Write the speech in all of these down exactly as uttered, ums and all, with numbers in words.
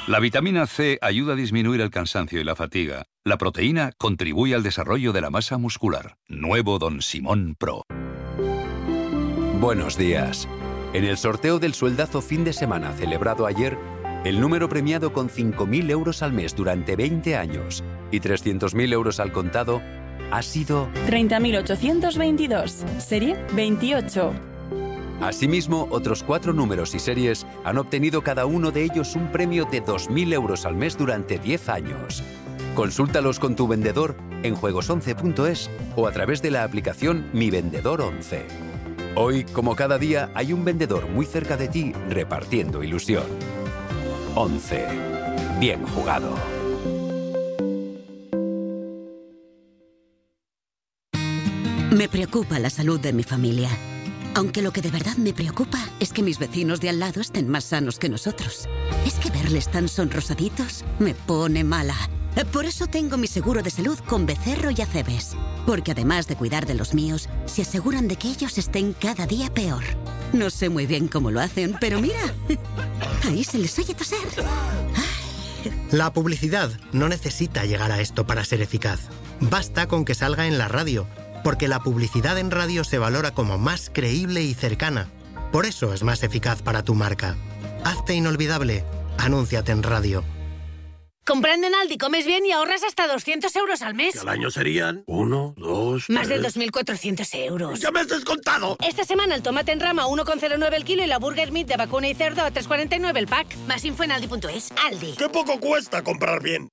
La vitamina C ayuda a disminuir el cansancio y la fatiga. La proteína contribuye al desarrollo de la masa muscular. Nuevo Don Simón Pro. Buenos días. En el sorteo del sueldazo fin de semana celebrado ayer, el número premiado con cinco mil euros al mes durante veinte años y trescientos mil euros al contado ha sido treinta mil ochocientos veintidós, serie veintiocho. Asimismo, otros cuatro números y series han obtenido cada uno de ellos un premio de dos mil euros al mes durante diez años. Consúltalos con tu vendedor en juegos once punto es o a través de la aplicación Mi Vendedor once. Hoy, como cada día, hay un vendedor muy cerca de ti repartiendo ilusión. once. Bien jugado. Me preocupa la salud de mi familia. Aunque lo que de verdad me preocupa es que mis vecinos de al lado estén más sanos que nosotros. Es que verles tan sonrosaditos me pone mala. Por eso tengo mi seguro de salud con Becerro y Acebes. Porque además de cuidar de los míos, se aseguran de que ellos estén cada día peor. No sé muy bien cómo lo hacen, pero mira, ahí se les oye toser. La publicidad no necesita llegar a esto para ser eficaz. Basta con que salga en la radio, porque la publicidad en radio se valora como más creíble y cercana. Por eso es más eficaz para tu marca. Hazte inolvidable. Anúnciate en radio. Comprando en Aldi comes bien y ahorras hasta doscientos euros al mes. Que al año serían uno, dos, Más tres... de dos mil cuatrocientos euros. ¡Ya me has descontado! Esta semana el tomate en rama uno coma cero nueve el kilo y la burger meat de vacuna y cerdo a tres coma cuarenta y nueve el pack. Más info en aldi punto es. Aldi. ¡Qué poco cuesta comprar bien!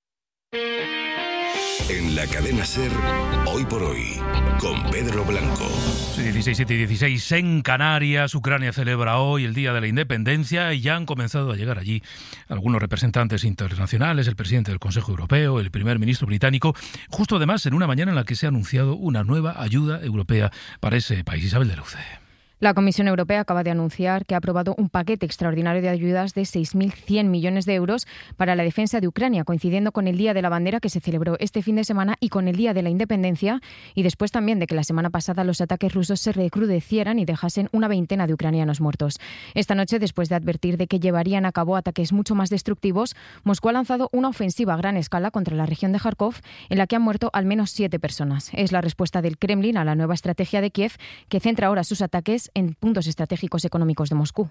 En la cadena SER, Hoy por Hoy, con Pedro Blanco. dieciséis, siete y dieciséis en Canarias. Ucrania celebra hoy el Día de la Independencia y ya han comenzado a llegar allí algunos representantes internacionales, el presidente del Consejo Europeo, el primer ministro británico, justo además en una mañana en la que se ha anunciado una nueva ayuda europea para ese país. Isabel de Luce. La Comisión Europea acaba de anunciar que ha aprobado un paquete extraordinario de ayudas de seis mil cien millones de euros para la defensa de Ucrania, coincidiendo con el Día de la Bandera que se celebró este fin de semana y con el Día de la Independencia, y después también de que la semana pasada los ataques rusos se recrudecieran y dejasen una veintena de ucranianos muertos. Esta noche, después de advertir de que llevarían a cabo ataques mucho más destructivos, Moscú ha lanzado una ofensiva a gran escala contra la región de Kharkov, en la que han muerto al menos siete personas. Es la respuesta del Kremlin a la nueva estrategia de Kiev, que centra ahora sus ataques en puntos estratégicos económicos de Moscú.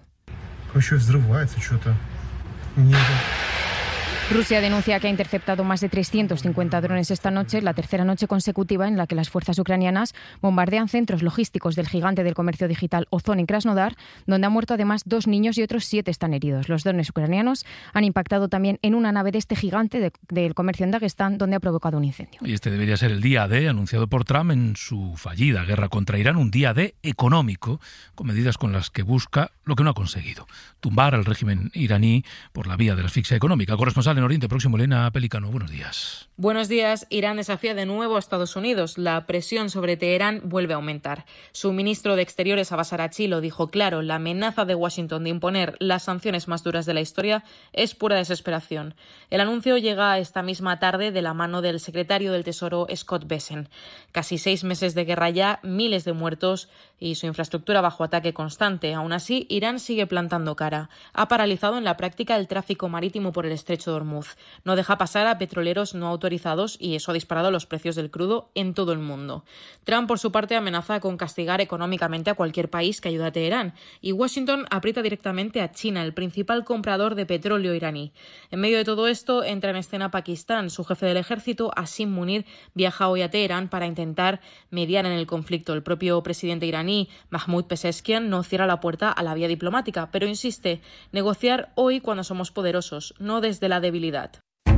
Rusia denuncia que ha interceptado más de trescientos cincuenta drones esta noche, la tercera noche consecutiva en la que las fuerzas ucranianas bombardean centros logísticos del gigante del comercio digital Ozon en Krasnodar, donde han muerto además dos niños y otros siete están heridos. Los drones ucranianos han impactado también en una nave de este gigante de, del comercio en Dagestán, donde ha provocado un incendio. Y este debería ser el día D, anunciado por Trump en su fallida guerra contra Irán, un día D económico, con medidas con las que busca lo que no ha conseguido: tumbar al régimen iraní por la vía de la asfixia económica. Corresponsal en Oriente Próximo, Elena Pelicano, buenos días. Buenos días. Irán desafía de nuevo a Estados Unidos. La presión sobre Teherán vuelve a aumentar. Su ministro de Exteriores, Abbas Araghchi, lo dijo claro: la amenaza de Washington de imponer las sanciones más duras de la historia es pura desesperación. El anuncio llega esta misma tarde de la mano del secretario del Tesoro, Scott Bessent. Casi seis meses de guerra ya, miles de muertos y su infraestructura bajo ataque constante. Aún así, Irán sigue plantando cara. Ha paralizado en la práctica el tráfico marítimo por el estrecho de Hormuz. No deja pasar a petroleros no autorizados y eso ha disparado los precios del crudo en todo el mundo. Trump, por su parte, amenaza con castigar económicamente a cualquier país que ayude a Teherán, y Washington aprieta directamente a China, el principal comprador de petróleo iraní. En medio de todo esto entra en escena Pakistán. Su jefe del ejército, Asim Munir, viaja hoy a Teherán para intentar mediar en el conflicto. El propio presidente iraní, Mahmoud Pezeshkian, no cierra la puerta a la vía diplomática, pero insiste: negociar hoy cuando somos poderosos, no desde la debilidad.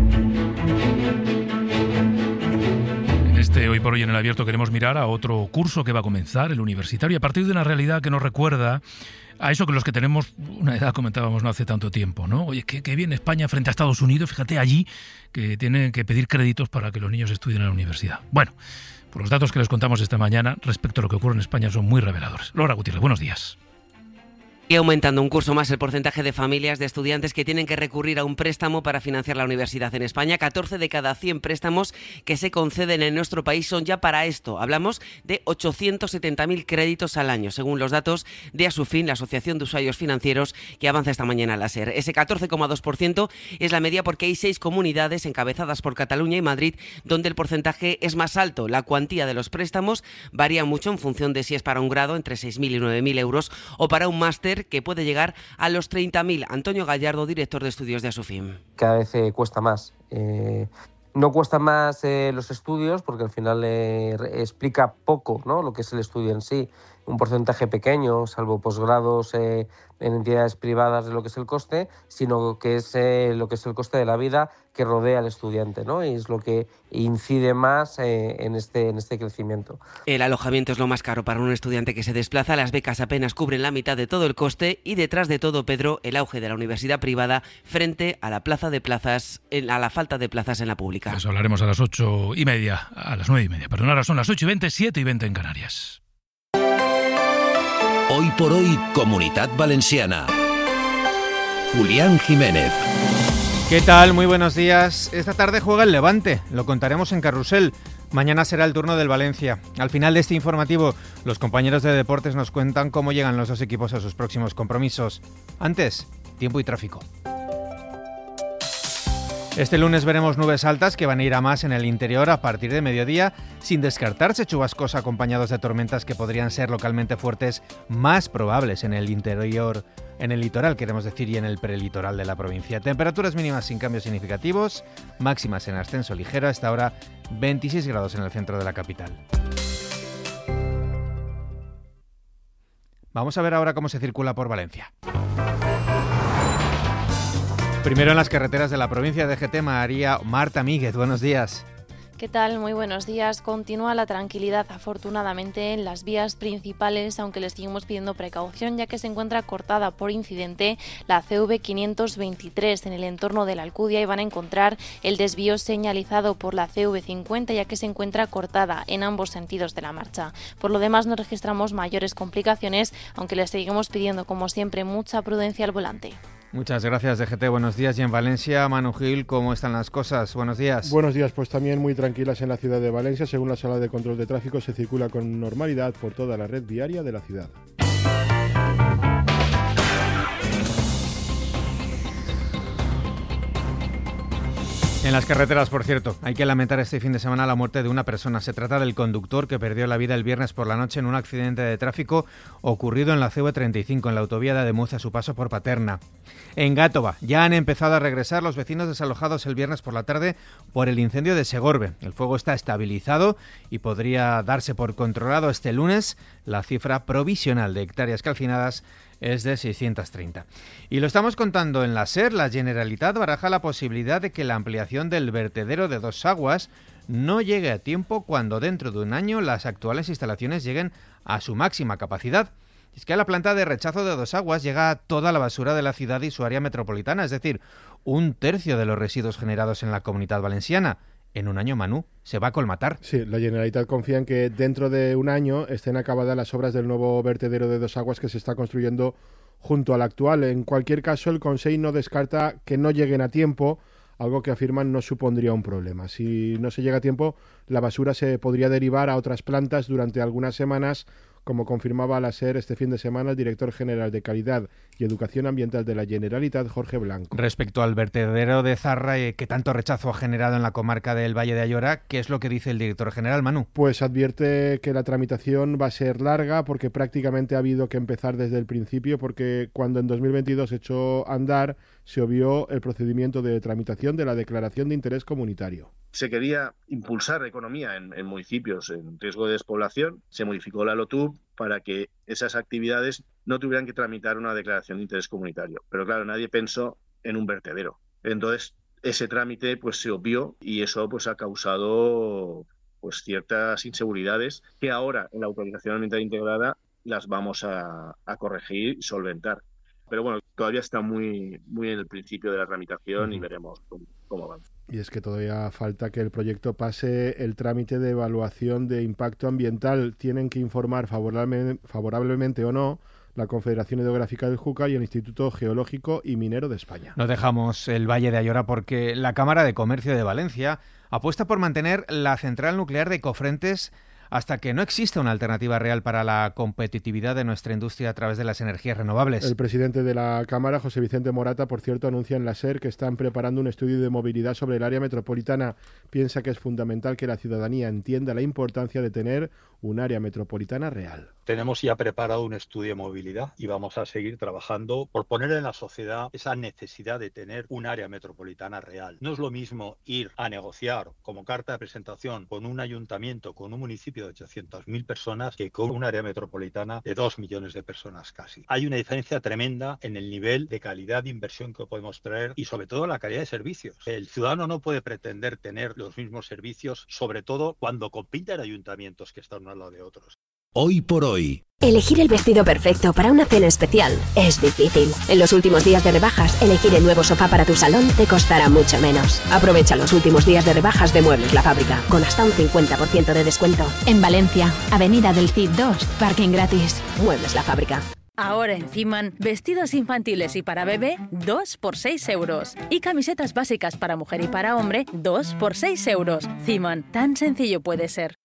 En este Hoy por Hoy en el Abierto queremos mirar a otro curso que va a comenzar, el universitario, a partir de una realidad que nos recuerda a eso que los que tenemos una edad comentábamos no hace tanto tiempo, ¿no? Oye, qué, qué bien España frente a Estados Unidos, fíjate allí que tienen que pedir créditos para que los niños estudien en la universidad. Bueno, pues los datos que les contamos esta mañana respecto a lo que ocurre en España son muy reveladores. Laura Gutiérrez, buenos días. Y aumentando un curso más el porcentaje de familias de estudiantes que tienen que recurrir a un préstamo para financiar la universidad en España. catorce de cada cien préstamos que se conceden en nuestro país son ya para esto. Hablamos de ochocientos setenta mil créditos al año, según los datos de Asufin, la Asociación de Usuarios Financieros, que avanza esta mañana la SER. Ese catorce coma dos por ciento es la media porque hay seis comunidades encabezadas por Cataluña y Madrid donde el porcentaje es más alto. La cuantía de los préstamos varía mucho en función de si es para un grado, entre seis mil y nueve mil euros, o para un máster, que puede llegar a los treinta mil. Antonio Gallardo, director de estudios de Asufin. Cada vez eh, cuesta más. Eh, no cuesta más eh, los estudios porque al final eh, explica poco, ¿no?, lo que es el estudio en sí. Un porcentaje pequeño, salvo posgrados eh, en entidades privadas, de lo que es el coste, sino que es eh, lo que es el coste de la vida que rodea al estudiante, ¿no? Y es lo que incide más eh, en este en este crecimiento. El alojamiento es lo más caro para un estudiante que se desplaza. Las becas apenas cubren la mitad de todo el coste y detrás de todo, Pedro, el auge de la universidad privada frente a la plaza de plazas, a la falta de plazas en la pública. Eso hablaremos a las ocho y media, a las nueve y media. Perdón, ahora son las ocho y veinte, siete y veinte en Canarias. Hoy por hoy, Comunitat Valenciana. Julián Jiménez. ¿Qué tal? Muy buenos días. Esta tarde juega el Levante, lo contaremos en Carrusel. Mañana será el turno del Valencia. Al final de este informativo, los compañeros de deportes nos cuentan cómo llegan los dos equipos a sus próximos compromisos. Antes, tiempo y tráfico. Este lunes veremos nubes altas que van a ir a más en el interior a partir de mediodía, sin descartarse chubascos acompañados de tormentas que podrían ser localmente fuertes, más probables en el interior, en el litoral, queremos decir, y en el prelitoral de la provincia. Temperaturas mínimas sin cambios significativos, máximas en ascenso ligero, hasta ahora veintiséis grados en el centro de la capital. Vamos a ver ahora cómo se circula por Valencia. Primero en las carreteras de la provincia de G T, María Marta Míguez, buenos días. ¿Qué tal? Muy buenos días. Continúa la tranquilidad, afortunadamente, en las vías principales, aunque les seguimos pidiendo precaución, ya que se encuentra cortada por incidente la C V quinientos veintitrés en el entorno de la Alcudia y van a encontrar el desvío señalizado por la C V cincuenta, ya que se encuentra cortada en ambos sentidos de la marcha. Por lo demás, no registramos mayores complicaciones, aunque les seguimos pidiendo, como siempre, mucha prudencia al volante. Muchas gracias, D G T. Buenos días. Y en Valencia, Manu Gil, ¿cómo están las cosas? Buenos días. Buenos días, pues también muy tranquilas en la ciudad de Valencia. Según la Sala de Control de Tráfico, se circula con normalidad por toda la red viaria de la ciudad. En las carreteras, por cierto, hay que lamentar este fin de semana la muerte de una persona. Se trata del conductor que perdió la vida el viernes por la noche en un accidente de tráfico ocurrido en la C V treinta y cinco, en la autovía de Ademuz a su paso por Paterna. En Gátova ya han empezado a regresar los vecinos desalojados el viernes por la tarde por el incendio de Segorbe. El fuego está estabilizado y podría darse por controlado este lunes. La cifra provisional de hectáreas calcinadas es de seiscientos treinta. Y lo estamos contando en la SER. La Generalitat baraja la posibilidad de que la ampliación del vertedero de Dos Aguas no llegue a tiempo cuando dentro de un año las actuales instalaciones lleguen a su máxima capacidad. Es que a la planta de rechazo de Dos Aguas llega toda la basura de la ciudad y su área metropolitana, es decir, un tercio de los residuos generados en la Comunitat Valenciana. En un año, Manu, se va a colmatar. Sí, la Generalitat confía en que dentro de un año estén acabadas las obras del nuevo vertedero de Dos Aguas que se está construyendo junto al actual. En cualquier caso, el Consell no descarta que no lleguen a tiempo, algo que afirman no supondría un problema. Si no se llega a tiempo, la basura se podría derivar a otras plantas durante algunas semanas, como confirmaba a la SER este fin de semana el director general de Calidad y Educación Ambiental de la Generalitat, Jorge Blanco. Respecto al vertedero de Zarra, eh, que tanto rechazo ha generado en la comarca del Valle de Ayora, ¿qué es lo que dice el director general, Manu? Pues advierte que la tramitación va a ser larga porque prácticamente ha habido que empezar desde el principio, porque cuando en dos mil veintidós echó a andar se obvió el procedimiento de tramitación de la declaración de interés comunitario. Se quería impulsar economía en, en municipios en riesgo de despoblación, se modificó la LOTUB para que esas actividades no tuvieran que tramitar una declaración de interés comunitario. Pero claro, nadie pensó en un vertedero. Entonces, ese trámite pues se obvió y eso pues ha causado pues ciertas inseguridades que ahora en la autorización ambiental integrada las vamos a, a corregir y solventar. Pero bueno, todavía está muy, muy en el principio de la tramitación uh-huh. y veremos cómo, cómo avanza. Y es que todavía falta que el proyecto pase el trámite de evaluación de impacto ambiental. Tienen que informar favorable, favorablemente o no la Confederación Hidrográfica del Júcar y el Instituto Geológico y Minero de España. No dejamos el Valle de Ayora porque la Cámara de Comercio de Valencia apuesta por mantener la central nuclear de Cofrentes hasta que no exista una alternativa real para la competitividad de nuestra industria a través de las energías renovables. El presidente de la Cámara, José Vicente Morata, por cierto, anuncia en la SER que están preparando un estudio de movilidad sobre el área metropolitana. Piensa que es fundamental que la ciudadanía entienda la importancia de tener un área metropolitana real. Tenemos ya preparado un estudio de movilidad y vamos a seguir trabajando por poner en la sociedad esa necesidad de tener un área metropolitana real. No es lo mismo ir a negociar como carta de presentación con un ayuntamiento, con un municipio de ochocientas mil personas, que con un área metropolitana de dos millones de personas casi. Hay una diferencia tremenda en el nivel de calidad de inversión que podemos traer y sobre todo la calidad de servicios. El ciudadano no puede pretender tener los mismos servicios, sobre todo cuando compiten ayuntamientos que están uno al lado de otros. Hoy por hoy. Elegir el vestido perfecto para una cena especial es difícil. En los últimos días de rebajas, elegir el nuevo sofá para tu salón te costará mucho menos. Aprovecha los últimos días de rebajas de Muebles La Fábrica, con hasta un cincuenta por ciento de descuento. En Valencia, Avenida del Cid dos, parking gratis. Muebles La Fábrica. Ahora en Ciman, vestidos infantiles y para bebé, dos por seis euros. Y camisetas básicas para mujer y para hombre, dos por seis euros. Ciman, tan sencillo puede ser.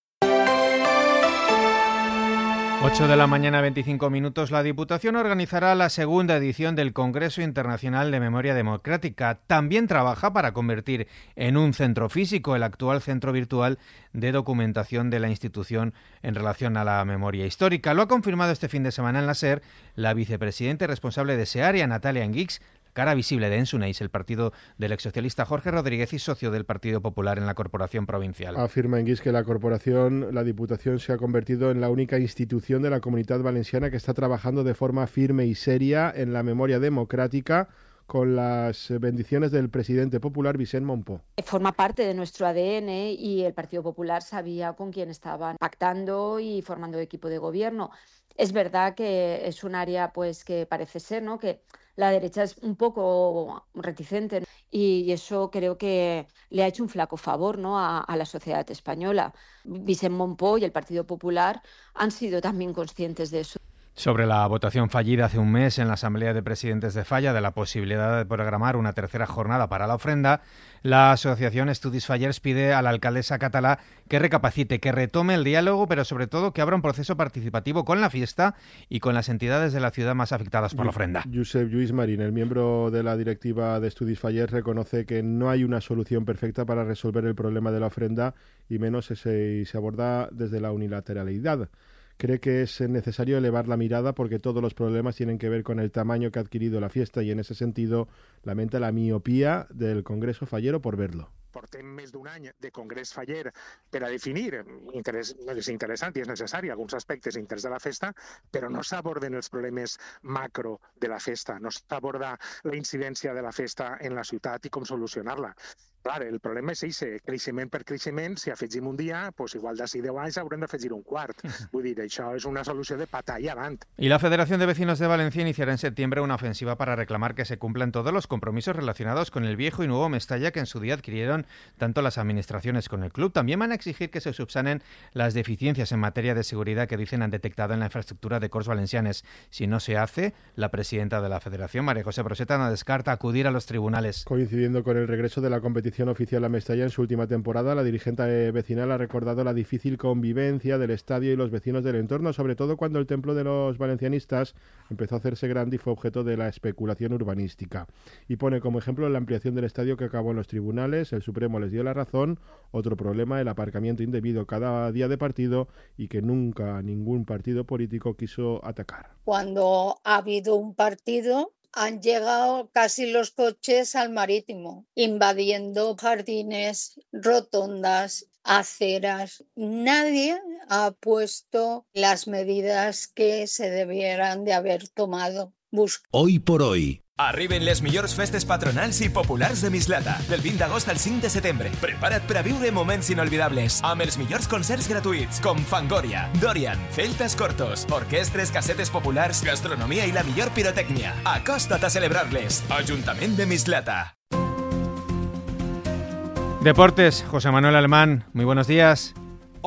ocho de la mañana, veinticinco minutos. La Diputación organizará la segunda edición del Congreso Internacional de Memoria Democrática. También trabaja para convertir en un centro físico el actual centro virtual de documentación de la institución en relación a la memoria histórica. Lo ha confirmado este fin de semana en la SER la vicepresidenta y responsable de ese área, Natalia Enguix, cara visible de Ensuneis, el partido del exsocialista Jorge Rodríguez y socio del Partido Popular en la corporación provincial. Afirma Enguix que la corporación, la Diputación, se ha convertido en la única institución de la Comunidad Valenciana que está trabajando de forma firme y seria en la memoria democrática, con las bendiciones del presidente popular Vicent Montpó. Forma parte de nuestro A D N y el Partido Popular sabía con quién estaban pactando y formando equipo de gobierno. Es verdad que es un área pues que parece ser, ¿no?, que la derecha es un poco reticente y eso creo que le ha hecho un flaco favor, ¿no?, a, a la sociedad española. Vicent Montpó y el Partido Popular han sido también conscientes de eso. Sobre la votación fallida hace un mes en la Asamblea de Presidentes de Falla de la posibilidad de programar una tercera jornada para la ofrenda, la asociación Estudis Fallers pide a la alcaldesa catalá que recapacite, que retome el diálogo, pero sobre todo que abra un proceso participativo con la fiesta y con las entidades de la ciudad más afectadas por la ofrenda. Josep Lluís Marín, el miembro de la directiva de Estudis Fallers, reconoce que no hay una solución perfecta para resolver el problema de la ofrenda y menos si se, se aborda desde la unilateralidad. Cree que es necesario elevar la mirada porque todos los problemas tienen que ver con el tamaño que ha adquirido la fiesta y en ese sentido lamenta la miopía del Congreso Fallero por verlo. Portem més d'un any de Congrés Faller per a definir, interès, és interessant i és necessari, alguns aspectes d'interès de la festa, però no s'aborden els problemes macro de la festa, no s'aborda la incidència de la festa en la ciutat i com solucionar-la. Clar, el problema és això, creixement per creixement, si afegim un dia, pues igual d'ací deu anys haurem d'afegir un quart. Vull dir, això és una solució de patar i avant. Y la Federación de Vecinos de Valencia iniciará en septiembre una ofensiva para reclamar que se cumplan todos los compromisos relacionados con el viejo y nuevo Mestalla que en su día adquirieron tanto las administraciones con el club. También van a exigir que se subsanen las deficiencias en materia de seguridad que dicen han detectado en la infraestructura de Corts Valencianes. Si no se hace, la presidenta de la Federación, María José Broseta, no descarta acudir a los tribunales. Coincidiendo con el regreso de la competición oficial a Mestalla en su última temporada, la dirigente vecinal ha recordado la difícil convivencia del estadio y los vecinos del entorno, sobre todo cuando el templo de los valencianistas empezó a hacerse grande y fue objeto de la especulación urbanística. Y pone como ejemplo la ampliación del estadio que acabó en los tribunales, el Supremo les dio la razón, otro problema, el aparcamiento indebido cada día de partido y que nunca ningún partido político quiso atacar. Cuando ha habido un partido, han llegado casi los coches al Marítimo, invadiendo jardines, rotondas, aceras. Nadie ha puesto las medidas que se debieran de haber tomado. Busca. Hoy por hoy. Arriben les millors festes patronals i populars de Mislata. Del vint d'agost al cinc de setembre. Prepara't per a viure moments inolvidables amb els millors concerts gratuïts com Fangoria, Dorian, Celtas Cortos, orquestres, casetes populars, gastronomia i la millor pirotècnia. Acosta't a celebrar-les. Ajuntament de Mislata. Deportes, José Manuel Alemán, muy buenos días.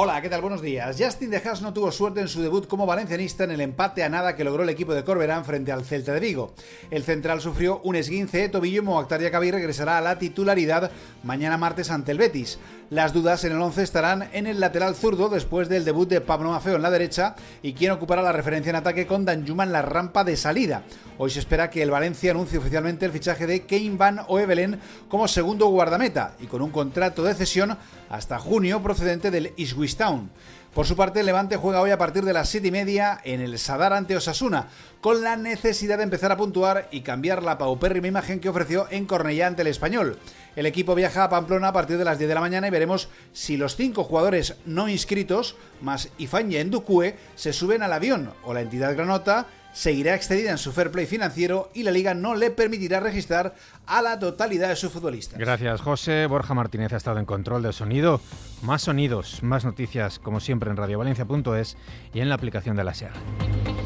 Hola, ¿qué tal? Buenos días. Justin De Haas no tuvo suerte en su debut como valencianista en el empate a nada que logró el equipo de Corberán frente al Celta de Vigo. El central sufrió un esguince de tobillo y Mokhtar Diakhaby regresará a la titularidad mañana martes ante el Betis. Las dudas en el once estarán en el lateral zurdo después del debut de Pablo Maffeo en la derecha y quien ocupará la referencia en ataque con Danjuma en la rampa de salida. Hoy se espera que el Valencia anuncie oficialmente el fichaje de Kein Van Oevelen como segundo guardameta y con un contrato de cesión hasta junio procedente del Ipswich Town. Por su parte, el Levante juega hoy a partir de las siete y media en el Sadar ante Osasuna, con la necesidad de empezar a puntuar y cambiar la paupérrima imagen que ofreció en Cornellá ante el Español. El equipo viaja a Pamplona a partir de las diez de la mañana y veremos si los cinco jugadores no inscritos, más Ifeanyi Ndukwe, se suben al avión o la entidad granota seguirá excedida en su fair play financiero y la Liga no le permitirá registrar a la totalidad de sus futbolistas. Gracias, José. Borja Martínez ha estado en control de sonido. Más sonidos, más noticias, como siempre, en radiovalencia punto es y en la aplicación de la SER.